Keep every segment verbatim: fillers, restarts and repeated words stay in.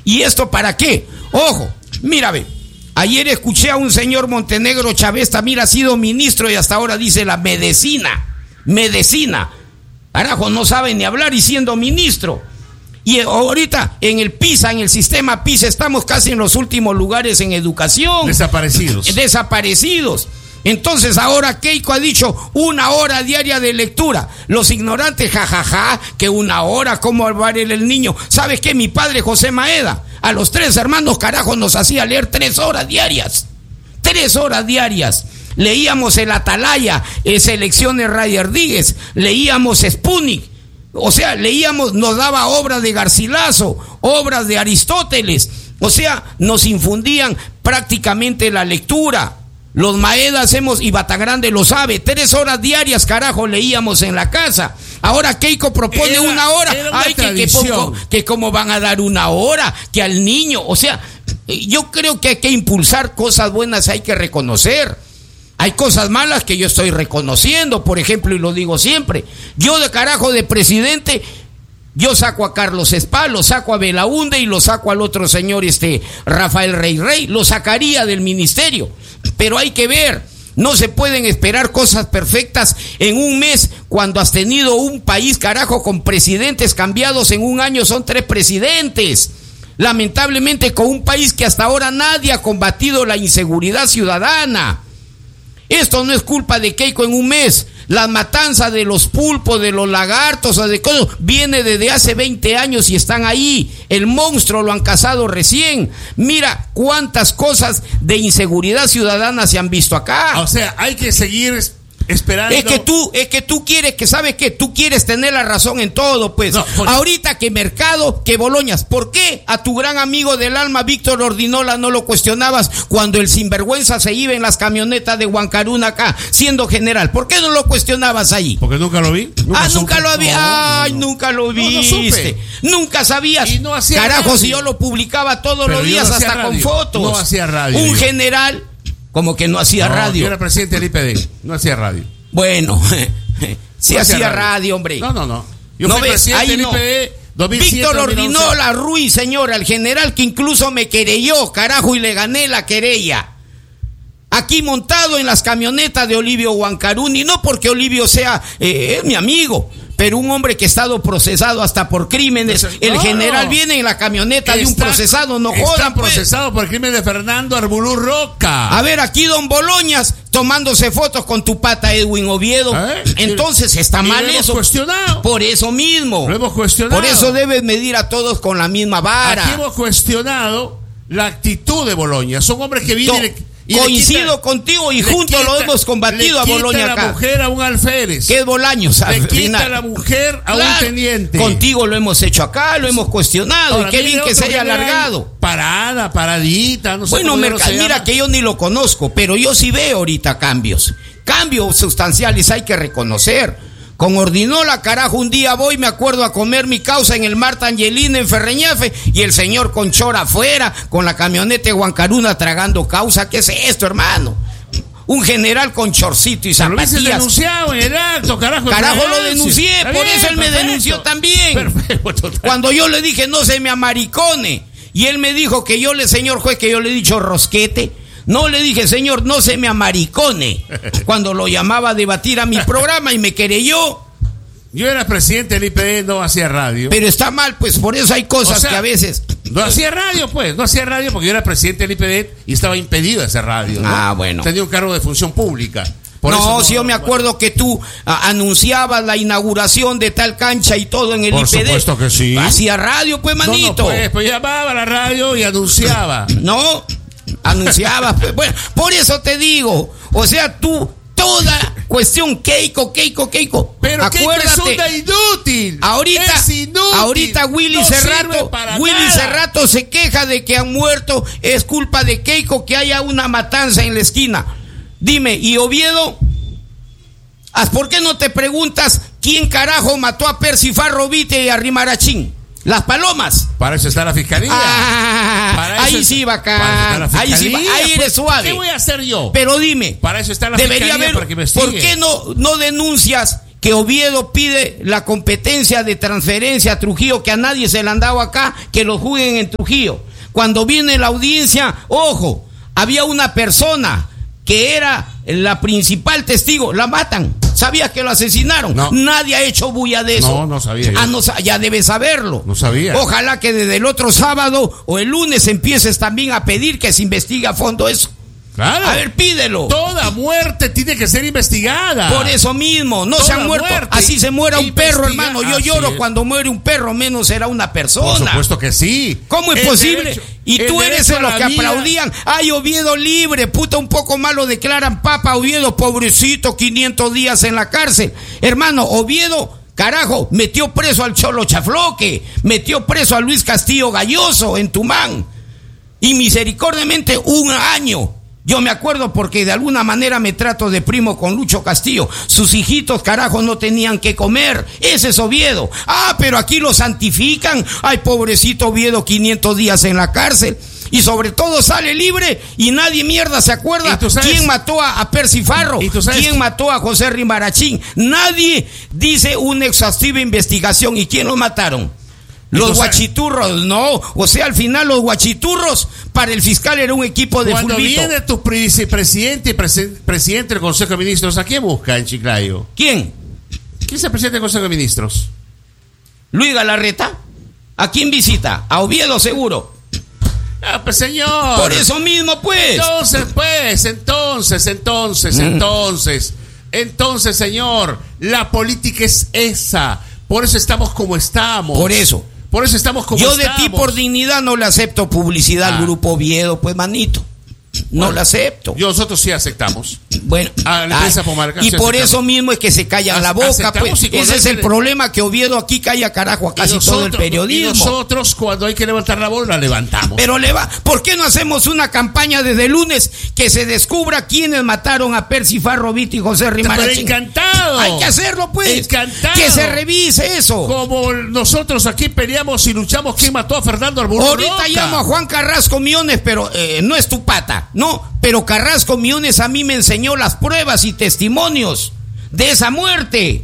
¿Y esto para qué? Ojo, mira, ve. Ayer escuché a un señor Montenegro Chávez, también ha sido ministro y hasta ahora dice la medicina. Medicina. Carajo, no sabe ni hablar y siendo ministro. Y ahorita en el PISA, en el sistema PISA, estamos casi en los últimos lugares en educación. Desaparecidos. Desaparecidos. Entonces ahora Keiko ha dicho una hora diaria de lectura. Los ignorantes, jajaja, ja, ja, que una hora, ¿cómo va a leer el niño? ¿Sabes qué? Mi padre José Maeda, a los tres hermanos, carajo, nos hacía leer tres horas diarias. Tres horas diarias. Leíamos el Atalaya, eh, Selecciones Ryder Díguez, leíamos Sputnik. O sea, leíamos, nos daba obras de Garcilaso, obras de Aristóteles. O sea, nos infundían prácticamente la lectura. Los Maedas hemos, y Batagrande lo sabe, tres horas diarias, carajo, leíamos en la casa. Ahora Keiko propone era, una hora. Una Ay, que, que, poco, que cómo van a dar una hora, que al niño, o sea, yo creo que hay que impulsar cosas buenas, hay que reconocer. Hay cosas malas que yo estoy reconociendo, por ejemplo, y lo digo siempre. Yo de carajo de presidente, yo saco a Carlos Espá, lo saco a Belaúnde y lo saco al otro señor, este, Rafael Rey Rey, lo sacaría del ministerio. Pero hay que ver, no se pueden esperar cosas perfectas en un mes cuando has tenido un país, carajo, con presidentes cambiados en un año, son tres presidentes. Lamentablemente con un país que hasta ahora nadie ha combatido la inseguridad ciudadana. Esto no es culpa de Keiko en un mes. La matanza de los pulpos, de los lagartos, o de cosas, viene desde hace veinte años y están ahí. El monstruo lo han cazado recién. Mira cuántas cosas de inseguridad ciudadana se han visto acá. O sea, hay que seguir esperando. Es que tú, es que tú quieres, que sabes que tú quieres tener la razón en todo, pues. No, por... Ahorita que Mercado, que Boloñas, ¿por qué a tu gran amigo del alma, Víctor Ordinola, no lo cuestionabas cuando el sinvergüenza se iba en las camionetas de Huancaruna acá, siendo general? ¿Por qué no lo cuestionabas ahí? Porque nunca lo vi. Nunca ah, supe. nunca lo vi. No, Ay, no, no. nunca lo viste. No, no nunca sabías. Y no hacía Carajo, radio. Si yo lo publicaba todos Pero los días, no hasta radio. Con fotos. No hacía radio. Un yo. general. Como que no hacía no, radio. Yo era presidente del I P D, no hacía radio. Bueno, sí no hacía, hacía radio. radio, hombre. No, no, no. Yo ¿No fui ves? presidente Ahí del no. I P D dos mil siete, Víctor Ordinola Ruiz, señor, al general que incluso me querelló, carajo, y le gané la querella. Aquí montado en las camionetas de Olivio Huancaruni, no porque Olivio sea, eh, es mi amigo, pero un hombre que ha estado procesado hasta por crímenes. No, el general no. viene en la camioneta está, de un procesado, no jodan. Está procesado pues. por el crimen de Fernando Arbulú Roca. A ver, aquí don Boloñas tomándose fotos con tu pata Edwin Oviedo. ¿Eh? Entonces está mal lo hemos eso. Cuestionado. Por eso mismo. Lo hemos cuestionado. Por eso debes medir a todos con la misma vara. Aquí hemos cuestionado la actitud de Boloñas. Son hombres que vienen... No. Y coincido quita, contigo y juntos quita, lo hemos combatido a Boloña acá. Le quita la mujer a un alférez. ¿Qué es Bolaños? Le quita final. la mujer a claro, un teniente. Contigo lo hemos hecho acá, lo hemos cuestionado. Ahora, y qué bien que se haya alargado. Parada, paradita, no sé. Bueno, Merca, mira que yo ni lo conozco, pero yo sí veo ahorita cambios. Cambios sustanciales hay que reconocer. Con Ordinola, carajo, un día voy, me acuerdo a comer mi causa en el Marta Angelina en Ferreñafe y el señor con chora afuera, con la camioneta de Huancaruna tragando causa. ¿Qué es esto, hermano? Un general con chorcito y zapatillas. Lo denunciado en el acto, carajo. Carajo, lo denuncié, por bien, eso él perfecto. me denunció también. Perfecto, Cuando yo le dije no se me amaricone y él me dijo que yo le, señor juez, que yo le he dicho rosquete. No le dije, señor, no se me amaricone. Cuando lo llamaba a debatir a mi programa y me querelló. Yo era presidente del I P D, no hacía radio. Pero está mal, pues por eso hay cosas o sea, que a veces... No hacía radio, pues, no hacía radio porque yo era presidente del I P D y estaba impedido de hacer radio, ¿no? Ah, bueno. Tenía un cargo de función pública. Por no, eso no, si yo me acuerdo bueno. que tú a, anunciabas la inauguración de tal cancha y todo en el Por I P D. Por supuesto que sí. Hacía radio, pues, manito. No, no, pues, pues llamaba a la radio y anunciaba. No... anunciaba, pues, bueno, por eso te digo, o sea, tú, toda cuestión Keiko, Keiko, Keiko, pero acuérdate, Keiko es inútil, ahorita, es inútil, ahorita Willy no Cerrato, Willy nada. Cerrato se queja de que han muerto, es culpa de Keiko que haya una matanza en la esquina. Dime, ¿y Oviedo? ¿Por qué no te preguntas quién carajo mató a Percy Farrovite y a Rimarachín? Las Palomas. Para eso está la fiscalía. Ah, para ahí sí va acá. Ahí sí va. Ahí eres suave. ¿Qué voy a hacer yo? Pero dime. Para eso está la debería fiscalía haber, para que me sigue. ¿Por qué no, no denuncias que Oviedo pide la competencia de transferencia a Trujillo, que a nadie se le han dado acá, que lo juzguen en Trujillo. Cuando viene la audiencia, ojo, había una persona que era la principal testigo, la matan. ¿Sabías que lo asesinaron? No. Nadie ha hecho bulla de eso. No, no sabía yo. Ah, no, ya debes saberlo. No sabía. Ojalá que desde el otro sábado o el lunes empieces también a pedir que se investigue a fondo eso. Claro. A ver, pídelo. Toda muerte tiene que ser investigada. Por eso mismo, no Toda se han muerto. muerte. Así se muera un Investiga- perro, hermano. Yo Así lloro es. cuando muere un perro, menos será una persona. Por supuesto que sí. ¿Cómo es El posible? derecho- Y el tú eres derecho de a los la que vida. aplaudían. Ay, Oviedo libre, puta, un poco malo declaran papa Oviedo, pobrecito, quinientos días en la cárcel. Hermano, Oviedo, carajo, metió preso al Cholo Chafloque, metió preso a Luis Castillo Galloso en Tumán. Y misericordiamente un año. Yo me acuerdo porque de alguna manera me trato de primo con Lucho Castillo. Sus hijitos, carajo, no tenían que comer. Ese es Oviedo. Ah, pero aquí lo santifican. Ay, pobrecito Oviedo, quinientos días en la cárcel. Y sobre todo sale libre y nadie mierda se acuerda. ¿Y tú sabes? ¿Quién mató a, a Percy Farro? ¿Y tú sabes? ¿Quién mató a José Rimarachín? Nadie dice una exhaustiva investigación. ¿Y quién los mataron? Los Entonces, guachiturros, no. O sea, al final los guachiturros para el fiscal era un equipo de Cuando fulbito. viene tu vicepresidente y prese- presidente del Consejo de Ministros, ¿a quién busca en Chiclayo? ¿Quién? ¿Quién es el presidente del Consejo de Ministros? ¿Luis Galarreta? ¿A quién visita? A Oviedo seguro. Ah, pues señor. Por eso mismo, pues. Entonces, pues, entonces, entonces, Mm. entonces, entonces, señor, la política es esa. Por eso estamos como estamos. Por eso. Por eso estamos como Yo estamos. de ti por dignidad no le acepto publicidad Ah. al Grupo Oviedo, pues manito. No Bueno, le acepto. Y nosotros sí aceptamos. Bueno, Ah, la empresa Pomarca, y sí por aceptamos. eso mismo es que se callan la boca, Aceptamos pues. y cuando Ese hay es el que- problema, que Oviedo aquí calla carajo a casi Y todo el nosotros- periodismo. Y nosotros, cuando hay que levantar la bola, la levantamos. Pero le va, ¿por qué no hacemos una campaña desde el lunes que se descubra quiénes mataron a Percy Farro, Vito y José Pero Rimarachín? encantado. Hay que hacerlo, pues. Encantado. Que se revise eso. Como nosotros aquí peleamos y luchamos quién mató a Fernando Arburú. Ahorita Roca. llamo a Juan Carrasco Miones, pero eh, no es tu pata, no. Pero Carrasco Miones a mí me enseñó las pruebas y testimonios de esa muerte.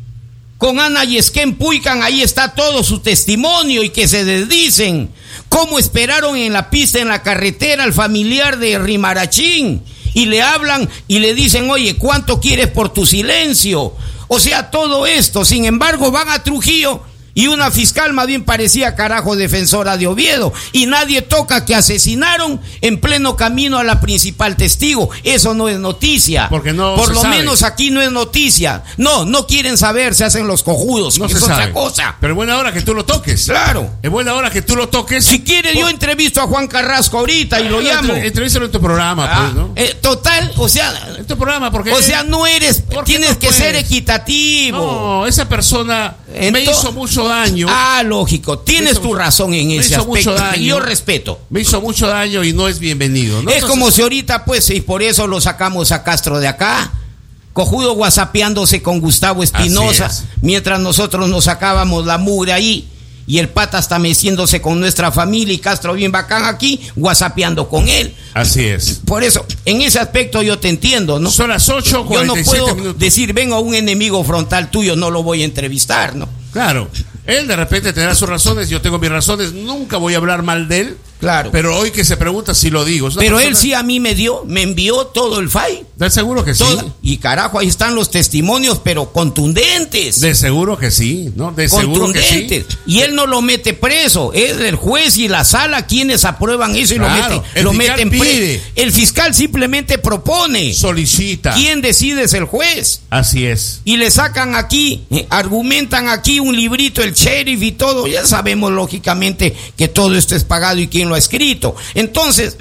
Con Ana Yesquén Puican, ahí está todo su testimonio y que se desdicen. Cómo esperaron en la pista, en la carretera, al familiar de Rimarachín. Y le hablan y le dicen, oye, ¿cuánto quieres por tu silencio? O sea, todo esto. Sin embargo, van a Trujillo y una fiscal más bien parecía, carajo, defensora de Oviedo. Y nadie toca que asesinaron en pleno camino a la principal testigo. Eso no es noticia. Porque no Por se lo sabe. menos aquí no es noticia. No, no quieren saber, se hacen los cojudos. No que se es sabe. otra cosa. Pero es buena hora que tú lo toques. Claro. Es buena hora que tú lo toques. Si quiere, yo entrevisto a Juan Carrasco ahorita y lo llamo. Entre- Entrevístalo en tu programa, Ah, pues, ¿no? eh, total, o sea, En tu programa, porque. o sea, no eres, ¿Por qué tienes no que ser puedes? equitativo. No, esa persona me Ento- hizo mucho daño. Ah, lógico, tienes hizo tu mucho- razón en me ese hizo mucho aspecto. daño. Y yo respeto. Me hizo mucho daño y no es bienvenido, ¿no? Es Entonces, como si ahorita, pues, y por eso lo sacamos a Castro de acá, cojudo whatsappeándose con Gustavo Espinosa, Así es. mientras nosotros nos sacábamos la mugre ahí, y el pata está meciéndose con nuestra familia, y Castro bien bacán aquí, whatsappeando con él. Así es. Por eso, en ese aspecto yo te entiendo, ¿no? Son las ocho Yo cuarenta no y siete puedo minutos. decir, vengo a un enemigo frontal tuyo, no lo voy a entrevistar, ¿no? Claro. Él de repente tendrá sus razones, yo tengo mis razones, nunca voy a hablar mal de él. Claro. Pero hoy que se pregunta si lo digo. Es una Pero él persona- sí a mí me dio, me envió todo el file. De seguro que sí. Toda- y carajo, ahí están los testimonios, pero contundentes. De seguro que sí, ¿no? De seguro que sí. Contundentes. Y él no lo mete preso, es el juez y la sala quienes aprueban eso y Claro, lo meten, el lo fiscal meten preso. pide. El fiscal simplemente propone. Solicita. ¿Quién decide? Es el juez. Así es. Y le sacan aquí, eh, argumentan aquí un librito, el sheriff y todo. Ya sabemos lógicamente que todo esto es pagado y quién lo ha escrito. Entonces,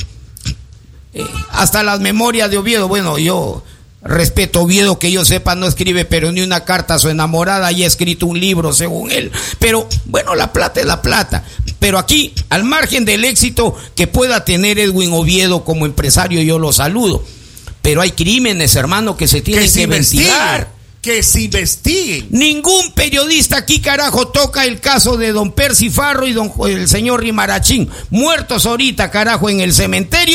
eh, hasta las memorias de Oviedo, bueno, yo respeto a Oviedo, que yo sepa no escribe pero ni una carta a su enamorada y ha escrito un libro según él. Pero bueno, la plata es la plata. Pero aquí, al margen del éxito que pueda tener Edwin Oviedo como empresario, yo lo saludo. Pero hay crímenes, hermano, que se tienen que, se investigar. investiguen. Que se investiguen. Ningún periodista aquí, carajo, toca el caso de don Percy Farro y don el señor Rimarachín, muertos ahorita, carajo, en el cementerio,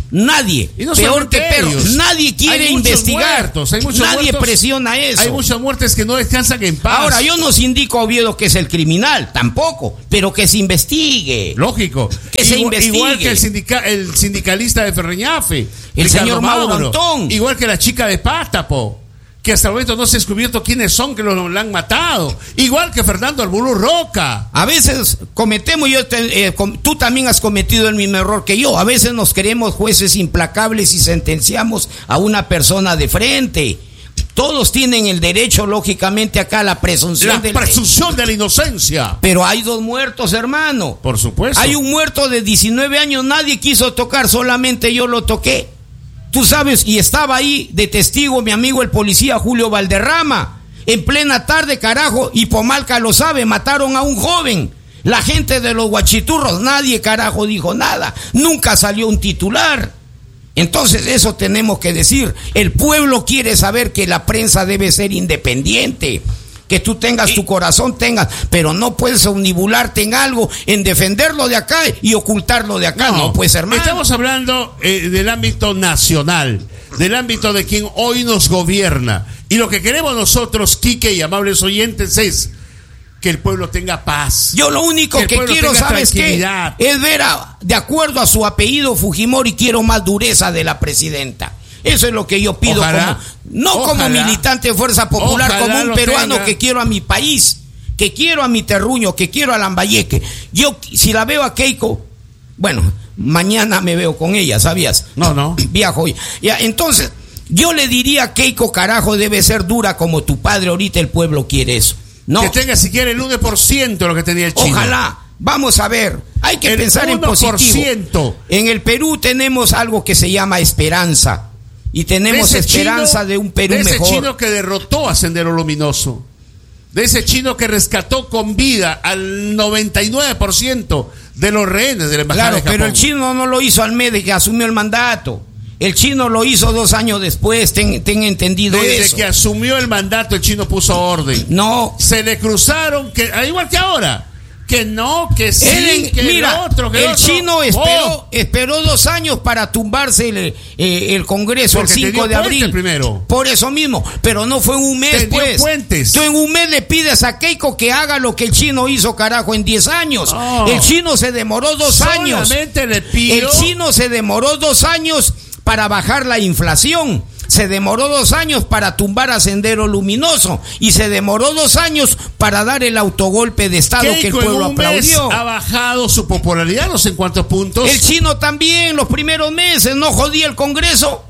Nadie, Y no peor que solamente perro, ellos. nadie quiere Hay muchos investigar, muertos, hay muchos nadie muertos. presiona eso. Hay muchas muertes que no descansan en paz. Ahora, yo no indico a Oviedo que es el criminal, tampoco, pero que se investigue. Lógico. Que se igual, investigue. igual que el, sindica, el sindicalista de Ferreñafe, El Ricardo señor Mauro Antón. Igual que la chica de Pátapo, que hasta el momento no se ha descubierto quiénes son que lo, lo han matado. Igual que Fernando Alburu Roca. A veces cometemos, yo te- eh, com- tú también has cometido el mismo error que yo. A veces nos creemos jueces implacables y sentenciamos a una persona de frente. Todos tienen el derecho, lógicamente, acá a la presunción La del- presunción de la inocencia. Pero hay dos muertos, hermano. Por supuesto. Hay un muerto de diecinueve años, nadie quiso tocar, solamente yo lo toqué. Tú sabes, y estaba ahí de testigo mi amigo el policía Julio Valderrama. En plena tarde, carajo, y Pomalca lo sabe, mataron a un joven. La gente de los guachiturros, nadie, carajo, dijo nada. Nunca salió un titular. Entonces eso tenemos que decir. El pueblo quiere saber que la prensa debe ser independiente. Que tú tengas tu corazón, tengas, pero no puedes omnibularte en algo, en defenderlo de acá y ocultarlo de acá. No, no pues, hermano. Estamos hablando eh, del ámbito nacional, del ámbito de quien hoy nos gobierna. Y lo que queremos nosotros, Quique y amables oyentes, es que el pueblo tenga paz. Yo lo único que, que quiero, ¿sabes qué? Es ver, a, de acuerdo a su apellido Fujimori, quiero más dureza de la presidenta. Eso es lo que yo pido, Ojalá, como, no ojalá, como militante de Fuerza Popular, como un peruano tenga. que quiero a mi país, que quiero a mi terruño, que quiero a Lambayeque. Yo, si la veo a Keiko, bueno, mañana me veo con ella, ¿sabías? No, no. Viajo hoy. Ya, entonces, yo le diría a Keiko, carajo, debe ser dura como tu padre, ahorita el pueblo quiere eso. No. Que tenga siquiera el uno por ciento de lo que tenía el chino. Ojalá. Vamos a ver, hay que el pensar en uno por ciento. positivo. En el Perú tenemos algo que se llama esperanza. Y tenemos de esperanza chino, de un Perú de ese mejor. chino que derrotó a Sendero Luminoso. De ese chino que rescató con vida al noventa y nueve por ciento de los rehenes de la embajada Claro, de Japón. pero el chino no lo hizo al mes de que asumió el mandato. El chino lo hizo dos años después, ten, ten entendido Desde eso. que asumió el mandato, el chino puso orden. No. Se le cruzaron, que al igual que ahora. Que no, que sí, Él, que mira, el otro, que el el otro. chino esperó, Oh, esperó dos años para tumbarse el, eh, el Congreso Porque el cinco de tenía puente abril. primero. Por eso mismo, pero no fue en un mes, Tendió pues. puentes. Tú en un mes le pides a Keiko que haga lo que el chino hizo, carajo, en diez años. Oh. El chino se demoró dos años. solamente le pido. El chino se demoró dos años para bajar la inflación. Se demoró dos años para tumbar a Sendero Luminoso y se demoró dos años para dar el autogolpe de Estado Keiko que el pueblo en un mes aplaudió. ha bajado su popularidad, no sé en cuántos puntos. El chino también, los primeros meses, no jodía el Congreso.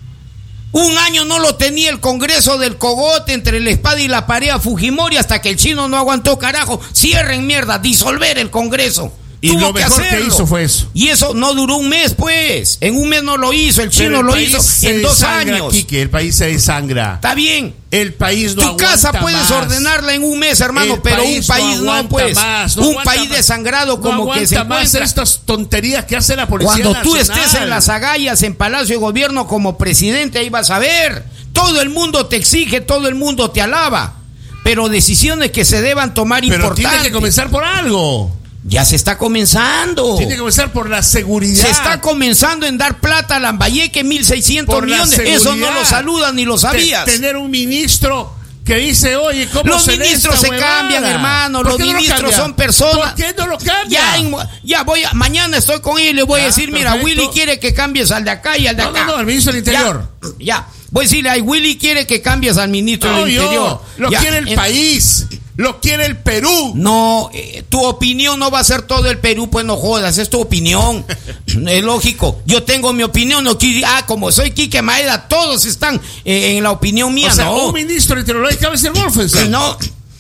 Un año no lo tenía el Congreso del cogote entre la espada y la pared a Fujimori hasta que el chino no aguantó, carajo. Cierren mierda, disolver el Congreso. Y Tuvo lo mejor que, que hizo fue eso. Y eso no duró un mes, pues. En un mes no lo hizo, el chino Pero el lo país hizo se en dos desangra, años. Quique, el país se desangra. Está bien. El país no Tu aguanta casa puedes más. ordenarla en un mes, hermano, El pero país un país no no, aguanta pues. más, no un aguanta país más. desangrado No como que se aguanta más encuentra. estas tonterías que hace la Policía Cuando tú Nacional. estés en las agallas, en Palacio de Gobierno como presidente, ahí vas a ver. Todo el mundo te exige, todo el mundo te alaba. Pero decisiones que se deban tomar Pero importantes. tiene que comenzar por algo. Ya se está comenzando. Tiene que comenzar por la seguridad. Se está comenzando en dar plata a Lambayeque, mil seiscientos por la millones. seguridad. Eso no lo saludan ni lo sabías. Te- tener un ministro que dice, oye, ¿cómo Los se lee ministros esta se huevada? cambian, hermano. ¿Por Los qué no lo ministros cambia? son personas. ¿Por qué no lo cambia? Ya, en- ya voy a, mañana estoy con él y le voy Ya, a decir, mira, perfecto. Willy quiere que cambies al de acá y al de No, acá. no, no, el ministro del Interior. Ya, ya. Voy a decirle, ay, Willy quiere que cambies al ministro No, del yo, Interior. lo Ya, quiere el en- país, lo quiere el Perú. No, eh, tu opinión no va a ser todo el Perú, pues no jodas, es tu opinión. Es lógico. Yo tengo mi opinión, no qui- ah, como soy Quique Maeda, todos están eh, en la opinión mía, O sea, no. un ministro del Interior, cabe ser Wolfenstein. No.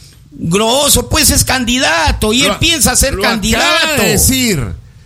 Grosso, pues es candidato y él Lo- piensa ser lo candidato. acaba de decir,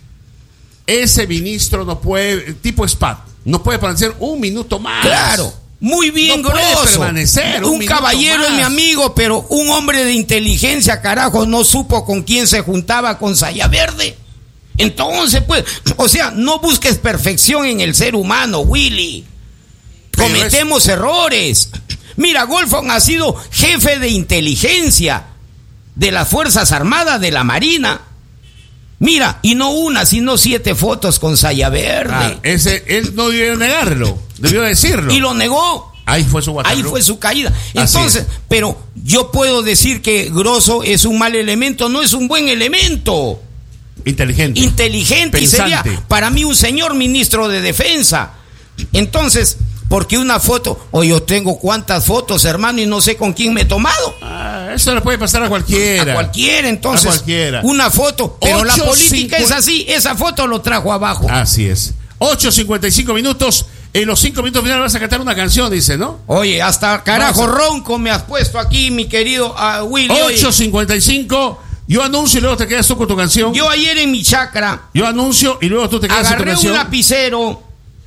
ese ministro no puede, tipo Spat, no puede permanecer un minuto más. Claro, muy bien, No puede Grosso. permanecer un Un minuto caballero más. es mi amigo, pero un hombre de inteligencia, carajo, no supo con quién se juntaba con Saya Verde. Entonces, pues, o sea, no busques perfección en el ser humano, Willy. Pero Cometemos errores. Mira, Golfon ha sido jefe de inteligencia de las Fuerzas Armadas de la Marina. Mira, y no una, sino siete fotos con saya verde. Ah, ese, él no debió negarlo, debió decirlo. Y lo negó. Ahí fue su Waterloo. Ahí fue su caída. Entonces, pero yo puedo decir que Grosso es un mal elemento, no es un buen elemento. Inteligente. Inteligente. Pensante. Y sería para mí un señor ministro de defensa. Entonces, porque una foto, o yo tengo cuántas fotos, hermano, y no sé con quién me he tomado. Ah, eso le puede pasar a cualquiera. A cualquiera, entonces. A cualquiera. Una foto, pero Ocho, la política cincu... es así, esa foto lo trajo abajo. Así es. ocho cincuenta y cinco minutos. En los cinco minutos finales vas a cantar una canción, dice, ¿no? Oye, hasta carajo a... ronco me has puesto aquí, mi querido uh, Willy. ocho cincuenta y cinco. Yo anuncio y luego te quedas tú con tu canción. Yo ayer en mi chacra. Yo anuncio y luego tú te quedas con tu canción. Agarré un lapicero.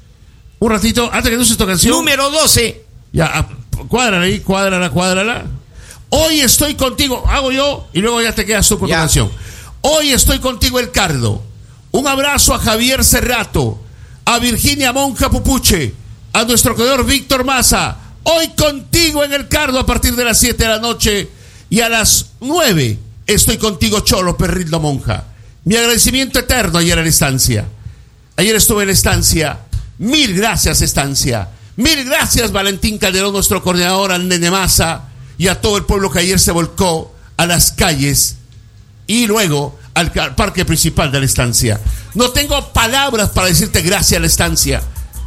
Un ratito, antes que anuncies tu canción. Número doce. Ya, cuádrala ahí, cuádrala, cuádrala. Hoy estoy contigo, hago yo y luego ya te quedas tú con ya. tu canción. Hoy estoy contigo, El Cardo. Un abrazo a Javier Cerrato, a Virginia Monja Pupuche, a nuestro creador Víctor Maza. Hoy contigo en El Cardo a partir de las siete de la noche y a las nueve estoy contigo, Cholo Perrildo Monja. Mi agradecimiento eterno ayer en la estancia. Ayer estuve en la estancia. Mil gracias, estancia. Mil gracias, Valentín Calderón, nuestro coordinador, al Nene Maza y a todo el pueblo que ayer se volcó a las calles y luego al parque principal de la estancia. No tengo palabras para decirte gracias a la estancia.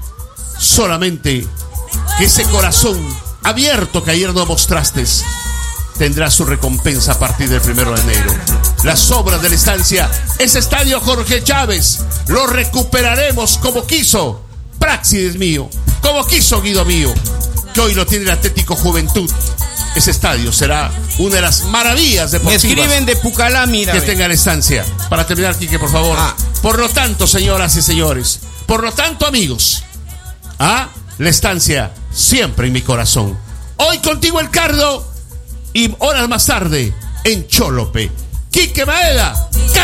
Solamente que ese corazón abierto que ayer no mostraste tendrá su recompensa a partir del primero de enero. Las obras de la estancia, ese estadio Jorge Chávez, lo recuperaremos como quiso Praxis mío, como quiso Guido mío, que hoy lo tiene el Atlético Juventud. Ese estadio será una de las maravillas deportivas. Me escriben de Pucalá, mira. Que tenga la estancia. Para terminar, Quique, por favor. Ah. Por lo tanto, señoras y señores, por lo tanto, amigos, ¿ah? La estancia siempre en mi corazón. Hoy contigo, El Cardo, y horas más tarde en Cholope. Quique Maeda.